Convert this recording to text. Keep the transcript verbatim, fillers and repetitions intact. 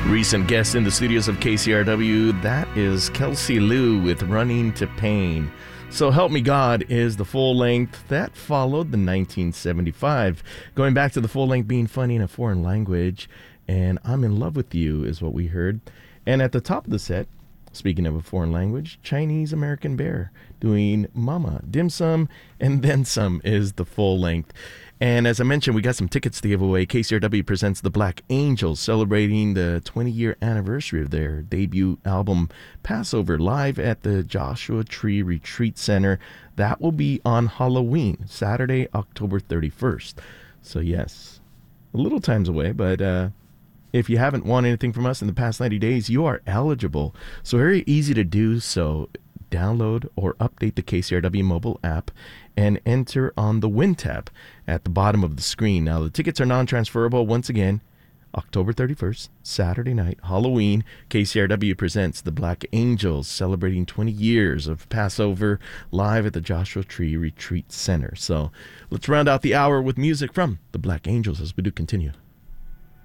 Recent guest in the studios of K C R W, that is Kelsey Lu with Running to Pain. So Help Me God is the full length that followed the nineteen seventy-five. Going back to the full length being funny in a foreign language, and I'm in Love with You is what we heard. And at the top of the set, speaking of a foreign language, Chinese American Bear doing Mama, Dim Sum, and Then Some is the full length. And as I mentioned, we got some tickets to give away. K C R W presents the Black Angels, celebrating the twenty-year anniversary of their debut album, Passover, live at the Joshua Tree Retreat Center. That will be on Halloween, Saturday, October thirty-first. So yes, a little time's away, but uh, if you haven't won anything from us in the past ninety days, you are eligible. So very easy to do so. Download or update the K C R W mobile app and enter on the Win tab at the bottom of the screen. Now, the tickets are non-transferable. Once again, October thirty-first, Saturday night, Halloween, K C R W presents the Black Angels, celebrating twenty years of Passover, live at the Joshua Tree Retreat Center. So let's round out the hour with music from the Black Angels as we do continue.